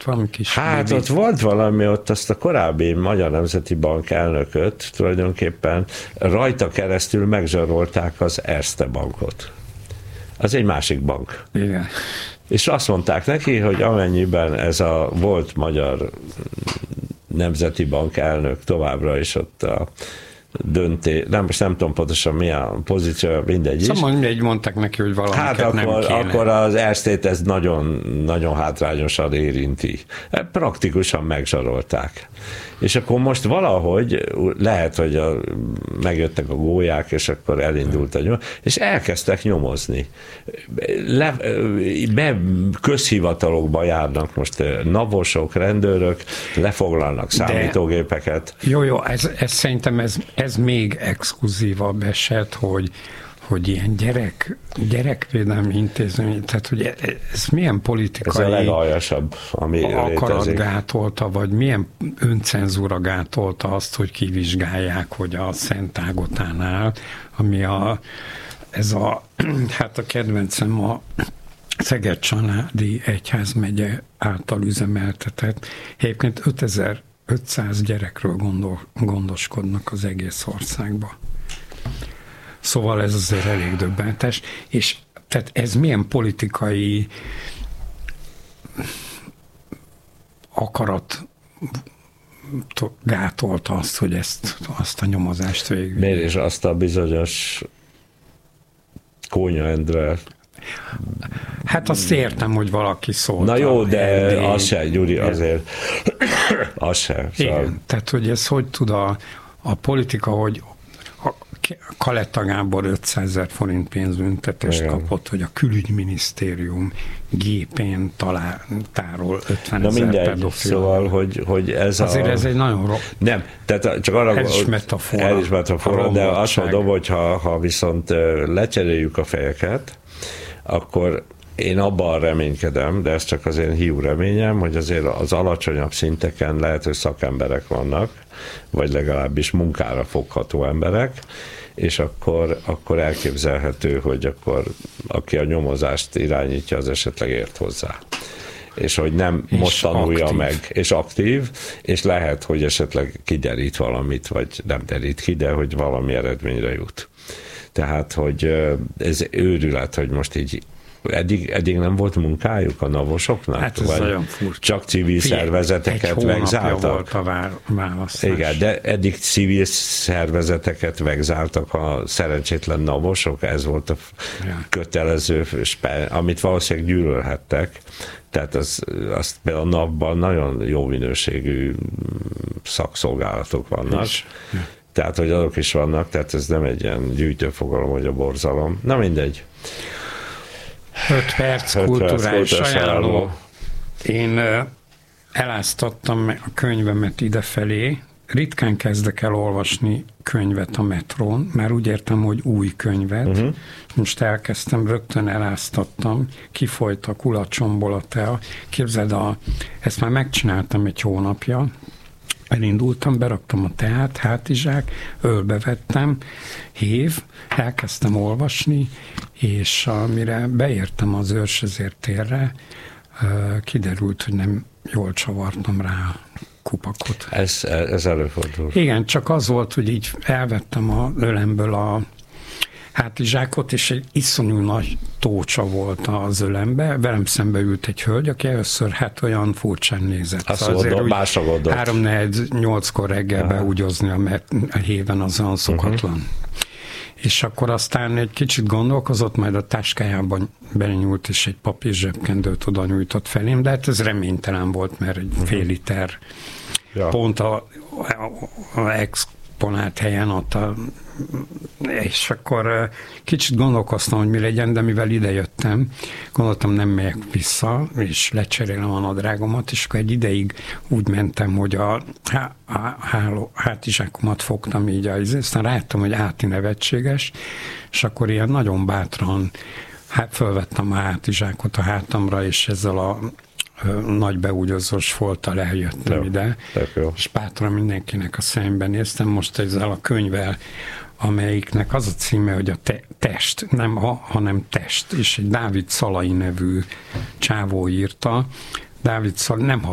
valami kis... Hát ott volt valami, ott azt a korábbi Magyar Nemzeti Bank elnököt tulajdonképpen rajta keresztül megzsarolták az Erste Bankot. Az egy másik bank. Igen. És azt mondták neki, hogy amennyiben ez a volt Magyar Nemzeti Bank elnök továbbra is ott a nem tudom pontosan mi a pozíció, mindegy is. Szóval mindegy, mondták neki, hogy valamiket nem kéne. Akkor az Erstét ez nagyon, nagyon hátrányosan érinti. Praktikusan megzsarolták. És akkor most valahogy lehet, hogy megjöttek a gólyák, és akkor elindult a nyom, és elkezdtek nyomozni. Közhivatalokba járnak most navosok, rendőrök, lefoglalnak számítógépeket. Jó, ez szerintem ez még exkluzívabb eset, hogy ilyen gyerekvédelmi intézmény, tehát hogy ez milyen politikai... Ez a legaljasabb, ami akarat gátolta, vagy milyen öncenzúra gátolta azt, hogy kivizsgálják, hogy a Szent Ágotánál, ami hát a kedvencem a Szeged-Csanádi Egyházmegye által üzemeltetett. Egyébként 5500 gyerekről gondoskodnak az egész országban. Szóval ez azért elég döbbenetes, és tehát ez milyen politikai akarat gátolta azt, hogy azt a nyomozást végül. Miért is azt a bizonyos Kónya Endre? Hát azt értem, hogy valaki szólt. Na jó, de az se, Gyuri, azért az se. Szóval... Igen, tehát hogy ez hogy tud a politika, hogy Kaletta Gábor 500 000 forint pénzbüntetést kapott, hogy a külügyminisztérium gépén tárol 50 000 pedofil. Szóval, hogy ez azért ez egy nagyon rossz. Nem, tehát csak arra... Ez is metafora. De azt mondom, hogy ha viszont lecseréljük a fejeket, akkor én abban reménykedem, de ez csak az én hiú reményem, hogy azért az alacsonyabb szinteken lehet, hogy szakemberek vannak, vagy legalábbis munkára fogható emberek, és akkor elképzelhető, hogy akkor aki a nyomozást irányítja, az esetleg ért hozzá. És hogy nem és most tanulja aktív. Meg, és aktív, és lehet, hogy esetleg kiderít valamit, vagy nem derít ki, de hogy valami eredményre jut. Tehát, hogy ez őrület, hogy most így eddig nem volt munkájuk a navosoknak? Hát ez nagyon furcsa. Csak civil szervezeteket vegzáltak? Volt a választás. Igen, de eddig civil szervezeteket vegzáltak a szerencsétlen navosok, ez volt a kötelező, amit valószínűleg gyűlölhettek. Tehát azt például a NAV-ban nagyon jó minőségű szakszolgálatok vannak. Tehát, hogy azok is vannak, tehát ez nem egy ilyen gyűjtőfogalom, hogy a borzalom. Na mindegy. 5 perc kulturális ajánló. Én eláztattam a könyvemet idefelé. Ritkán kezdek el olvasni könyvet a metrón, már úgy értem, hogy új könyvet. Most elkezdtem, rögtön eláztattam, kifolyt a kulacsomból a tea. Képzeld, ezt már megcsináltam egy hónapja. Elindultam, beraktam a teát, hátizsák, ölbe vettem, hév, elkezdtem olvasni, és amire beértem az Őrsezér térre, kiderült, hogy nem jól csavartam rá a kupakot. Ez előfordul. Igen, csak az volt, hogy így elvettem a ölemből a hátizsákot, és egy iszonyú nagy tócsa volt az ölembe. Velem szembe ült egy hölgy, aki először hát olyan furcsán nézett. Azt mondom, másra gondolt. 3-4-8-kor reggel beúgyozni a héven az olyan szokatlan. És akkor aztán egy kicsit gondolkozott, majd a táskájában belenyúlt, és egy papír zsebkendőt oda nyújtott felém, de hát ez reménytelen volt, mert egy fél liter pont a exponált helyen ott és akkor kicsit gondolkoztam, hogy mi legyen, de mivel idejöttem, gondoltam, nem megyek vissza, és lecserélem a nadrágomat, és akkor egy ideig úgy mentem, hogy a hátizsákomat fogtam így, aztán rájöttem, hogy áti nevetséges, és akkor ilyen nagyon bátran fölvettem a hátizsákot a hátamra, és ezzel a nagy beúgyozós folttal eljöttem ide, és bátran mindenkinek a szemben néztem, most ezzel a könyvvel, amelyiknek az a címe, hogy a test, nem hanem test, és egy Dávid Szalai nevű csávó írta. Dávid Szalai, nem